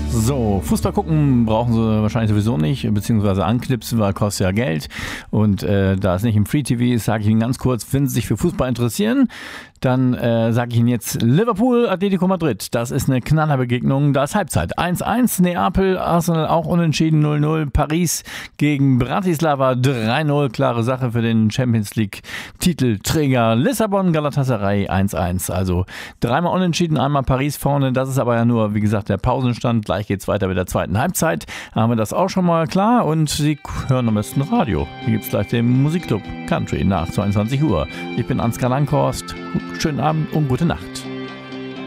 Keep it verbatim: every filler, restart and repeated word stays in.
So, Fußball gucken brauchen sie wahrscheinlich sowieso nicht, beziehungsweise anknipsen, weil kostet ja Geld. Und äh, da es nicht im Free T V ist, sage ich Ihnen ganz kurz, wenn Sie sich für Fußball interessieren, dann äh, sage ich Ihnen jetzt Liverpool, Atletico Madrid. Das ist eine Knallerbegegnung, da ist Halbzeit. eins eins, Neapel, Arsenal auch unentschieden, null null. Paris gegen Bratislava, drei null. Klare Sache für den Champions League Titelträger. Lissabon, Galatasaray, eins eins. Also dreimal unentschieden, einmal Paris vorne. Das ist aber ja nur, wie gesagt, der Pausenstand. Gleich geht's weiter mit der zweiten Halbzeit. Haben wir das auch schon mal klar. Und Sie hören am besten Radio. Hier gibt's gleich den Musikclub Country nach zweiundzwanzig Uhr. Ich bin Ansgar Langhorst. Schönen Abend und gute Nacht.